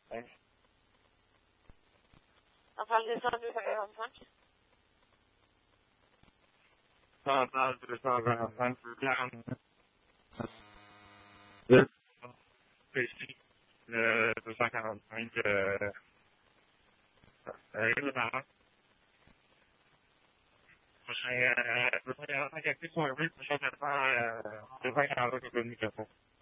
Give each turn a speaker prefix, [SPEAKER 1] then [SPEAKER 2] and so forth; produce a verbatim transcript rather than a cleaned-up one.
[SPEAKER 1] Ouais.
[SPEAKER 2] On parle de cent deux cent quarante-cinq.
[SPEAKER 1] Ça parle de cent vingt-cinq pour quarante-neuf. Le précis, le deux cent quarante-cinq, euh, euh, le parent. Prochain, euh, deux cent quarante-cinq actifs sur un prochain traitement, euh, deux cent quarante-cinq de communication.